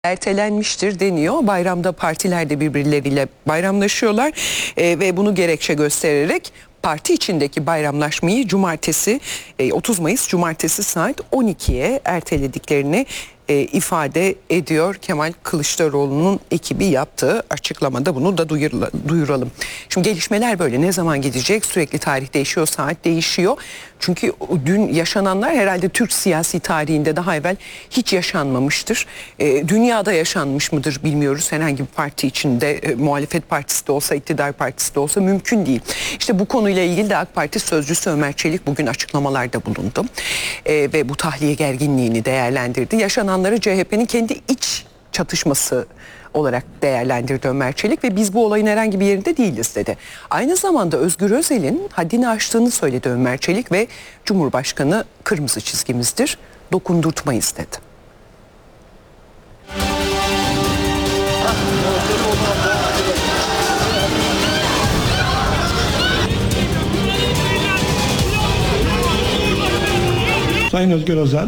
ertelenmiştir deniyor. Bayramda partiler de birbirleriyle bayramlaşıyorlar ve bunu gerekçe göstererek parti içindeki bayramlaşmayı 30 Mayıs Cumartesi saat 12'ye ertelediklerini ifade ediyor. Kemal Kılıçdaroğlu'nun ekibi yaptığı açıklamada bunu da duyuralım. Şimdi gelişmeler böyle. Ne zaman gidecek? Sürekli tarih değişiyor, saat değişiyor. Çünkü dün yaşananlar herhalde Türk siyasi tarihinde daha evvel hiç yaşanmamıştır. Dünyada yaşanmış mıdır bilmiyoruz. Herhangi bir parti içinde, muhalefet partisi de olsa, iktidar partisi de olsa mümkün değil. İşte bu konuyla ilgili de AK Parti sözcüsü Ömer Çelik bugün açıklamalarda bulundu. Ve bu tahliye gerginliğini değerlendirdi. Yaşananları CHP'nin kendi iç çatışması olarak değerlendirdi Ömer Çelik ve biz bu olayın herhangi bir yerinde değiliz dedi. Aynı zamanda Özgür Özel'in haddini aştığını söyledi Ömer Çelik ve Cumhurbaşkanı kırmızı çizgimizdir, dokundurtmayız dedi. Sayın Özgür Özel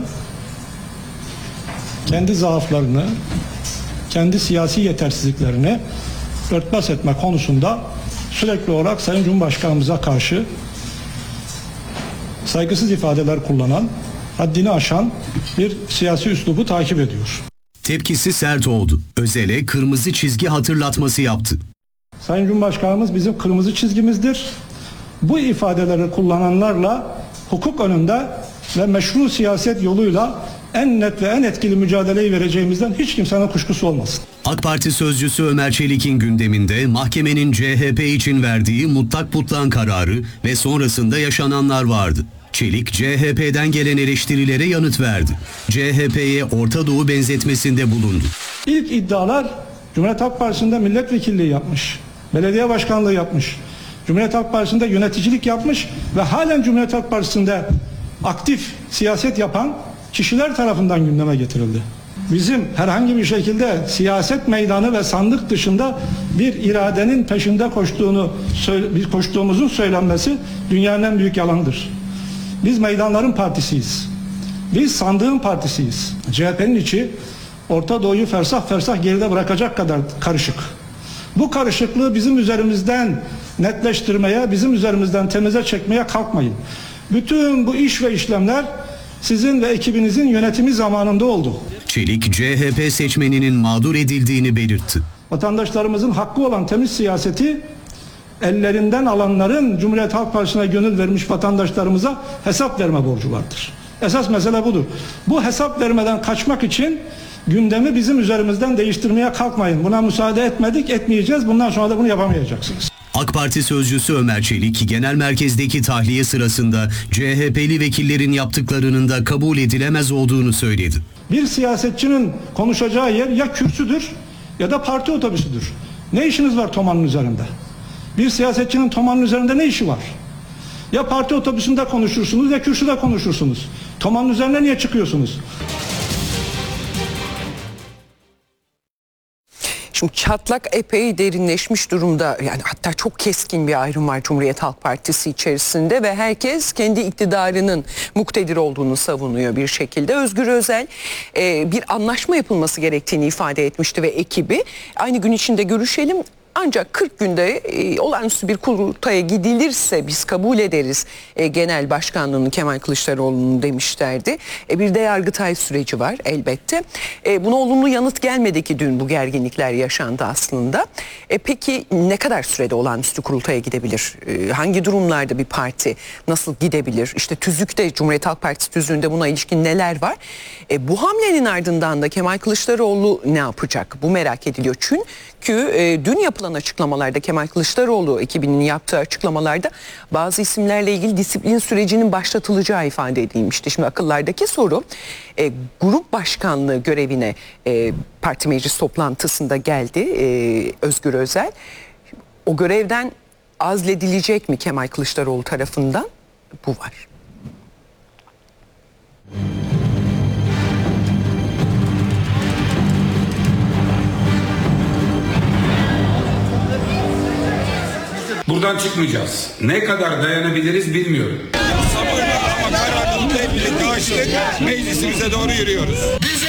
kendi zaaflarını, kendi siyasi yetersizliklerini örtbas etme konusunda sürekli olarak Sayın Cumhurbaşkanımıza karşı saygısız ifadeler kullanan, haddini aşan bir siyasi üslubu takip ediyor. Tepkisi sert oldu. Özel'e kırmızı çizgi hatırlatması yaptı. Sayın Cumhurbaşkanımız bizim kırmızı çizgimizdir. Bu ifadeleri kullananlarla hukuk önünde ve meşru siyaset yoluyla en net ve en etkili mücadeleyi vereceğimizden hiç kimsenin kuşkusu olmasın. AK Parti sözcüsü Ömer Çelik'in gündeminde mahkemenin CHP için verdiği mutlak butlan kararı ve sonrasında yaşananlar vardı. Çelik, CHP'den gelen eleştirilere yanıt verdi. CHP'ye Orta Doğu benzetmesinde bulundu. İlk iddialar Cumhuriyet Halk Partisi'nde milletvekilliği yapmış, belediye başkanlığı yapmış, Cumhuriyet Halk Partisi'nde yöneticilik yapmış ve halen Cumhuriyet Halk Partisi'nde aktif siyaset yapan kişiler tarafından gündeme getirildi. Bizim herhangi bir şekilde siyaset meydanı ve sandık dışında bir iradenin peşinde koştuğumuzun söylenmesi dünyanın en büyük yalanıdır. Biz meydanların partisiyiz. Biz sandığın partisiyiz. CHP'nin içi Orta Doğu'yu fersah fersah geride bırakacak kadar karışık. Bu karışıklığı bizim üzerimizden netleştirmeye, bizim üzerimizden temize çekmeye kalkmayın. Bütün bu iş ve işlemler sizin ve ekibinizin yönetimi zamanında oldu. Çelik, CHP seçmeninin mağdur edildiğini belirtti. Vatandaşlarımızın hakkı olan temiz siyaseti ellerinden alanların Cumhuriyet Halk Partisi'ne gönül vermiş vatandaşlarımıza hesap verme borcu vardır. Esas mesele budur. Bu hesap vermeden kaçmak için gündemi bizim üzerimizden değiştirmeye kalkmayın. Buna müsaade etmedik, etmeyeceğiz. Bundan sonra da bunu yapamayacaksınız. AK Parti sözcüsü Ömer Çelik, genel merkezdeki tahliye sırasında CHP'li vekillerin yaptıklarının da kabul edilemez olduğunu söyledi. Bir siyasetçinin konuşacağı yer ya kürsüdür ya da parti otobüsüdür. Ne işiniz var Toman'ın üzerinde? Bir siyasetçinin Toman'ın üzerinde ne işi var? Ya parti otobüsünde konuşursunuz ya kürsüde konuşursunuz. Toman'ın üzerine niye çıkıyorsunuz? Şimdi çatlak epey derinleşmiş durumda, yani hatta çok keskin bir ayrım var Cumhuriyet Halk Partisi içerisinde ve herkes kendi iktidarının muktedir olduğunu savunuyor bir şekilde. Özgür Özel bir anlaşma yapılması gerektiğini ifade etmişti ve ekibi aynı gün içinde görüşelim. Ancak 40 günde olağanüstü bir kurultaya gidilirse biz kabul ederiz genel başkanlığını Kemal Kılıçdaroğlu'nun demişlerdi. Bir de Yargıtay süreci var elbette. Buna olumlu yanıt gelmedi ki dün bu gerginlikler yaşandı aslında. Peki ne kadar sürede olağanüstü kurultaya gidebilir? Hangi durumlarda bir parti nasıl gidebilir? İşte tüzükte, Cumhuriyet Halk Partisi tüzüğünde buna ilişkin neler var? Bu hamlenin ardından da Kemal Kılıçdaroğlu ne yapacak? Bu merak ediliyor. Çünkü dün yapılan açıklamalarda Kemal Kılıçdaroğlu ekibinin yaptığı açıklamalarda bazı isimlerle ilgili disiplin sürecinin başlatılacağı ifade edilmişti. Şimdi akıllardaki soru, grup başkanlığı görevine parti meclis toplantısında geldi Özgür Özel. O görevden azledilecek mi Kemal Kılıçdaroğlu tarafından? Bu var. Buradan çıkmayacağız. Ne kadar dayanabiliriz bilmiyorum. Sabırla ama kararlılıkla hep birlikte meclisimize doğru yürüyoruz.